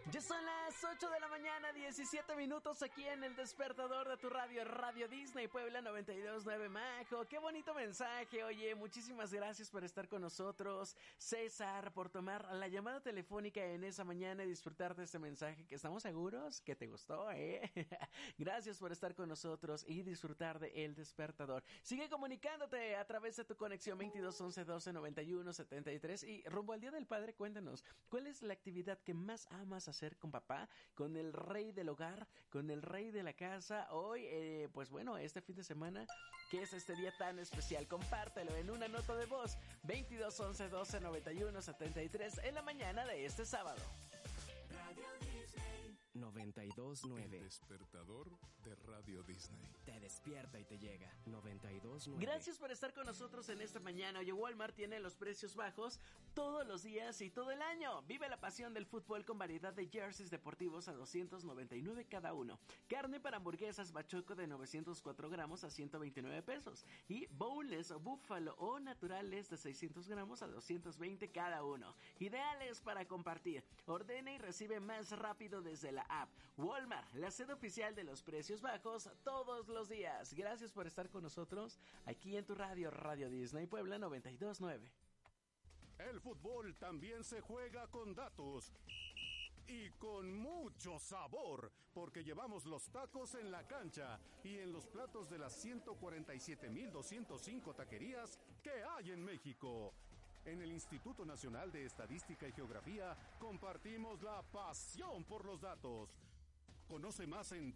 Ya son las 8 de la mañana, 17 minutos aquí en el despertador de tu radio, Radio Disney Puebla 92.9. Majo, qué bonito mensaje. Oye, muchísimas gracias por estar con nosotros, César, por tomar la llamada telefónica en esa mañana y disfrutar de este mensaje que estamos seguros que te gustó, Gracias por estar con nosotros y disfrutar de El Despertador. Sigue comunicándote a través de tu conexión 22 11 12 91 73 y rumbo al Día del Padre, cuéntanos, ¿cuál es la actividad que más amas hacer con papá, con el rey del hogar, con el rey de la casa? Hoy, pues bueno, este fin de semana, que es este día tan especial, compártelo en una nota de voz, 22 11 12 91 73 en la mañana de este sábado. Radio Disney 92.9. El despertador de Radio Disney. Te despierta y te llega. 92.9. Gracias por estar con nosotros en esta mañana. Oye, Walmart tiene los precios bajos todos los días y todo el año. Vive la pasión del fútbol con variedad de jerseys deportivos a 299 cada uno. Carne para hamburguesas Bachoco de 904 gramos a 129 pesos. Y boneless o búfalo o naturales de 600 gramos a 220 cada uno. Ideales para compartir. Ordena y recibe más rápido desde la app. Walmart, la sede oficial de los precios bajos todos los días. Gracias por estar con nosotros aquí en tu radio, Radio Disney Puebla 92.9. El fútbol también se juega con datos y con mucho sabor, porque llevamos los tacos en la cancha y en los platos de las 147,205 taquerías que hay en México. En el Instituto Nacional de Estadística y Geografía compartimos la pasión por los datos. Conoce más en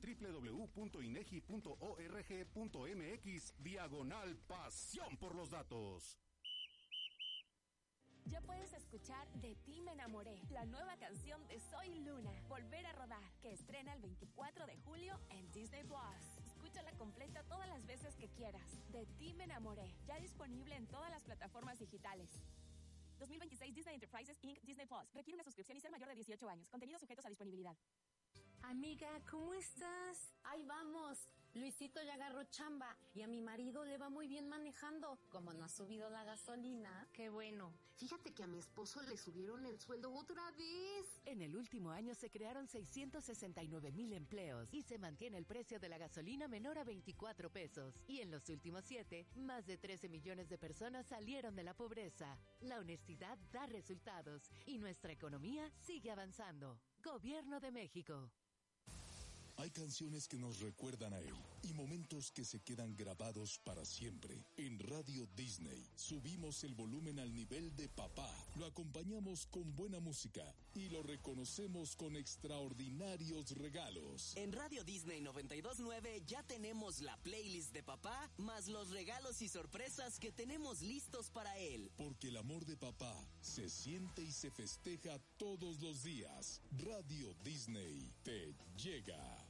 www.inegi.org.mx/pasión por los datos. Ya puedes escuchar De ti me enamoré, la nueva canción de Soy Luna, Volver a rodar, que estrena el 24 de julio en Disney Plus. Escúchala completa todas las veces que quieras. De ti me enamoré, ya disponible en todas las plataformas digitales. 2026 Disney Enterprises Inc. Disney Plus. Requiere una suscripción y ser mayor de 18 años. Contenidos sujetos a disponibilidad. Amiga, ¿cómo estás? Ahí vamos. Luisito ya agarró chamba y a mi marido le va muy bien manejando. Como no ha subido la gasolina. Qué bueno. Fíjate que a mi esposo le subieron el sueldo otra vez. En el último año se crearon 669,000 empleos y se mantiene el precio de la gasolina menor a 24 pesos. Y en los últimos 7, más de 13 millones de personas salieron de la pobreza. La honestidad da resultados y nuestra economía sigue avanzando. Gobierno de México. Hay canciones que nos recuerdan a él y momentos que se quedan grabados para siempre. En Radio Disney subimos el volumen al nivel de papá, lo acompañamos con buena música y lo reconocemos con extraordinarios regalos. En Radio Disney 92.9 ya tenemos la playlist de papá, más los regalos y sorpresas que tenemos listos para él. Porque el amor de papá se siente y se festeja todos los días. Radio Disney te llega.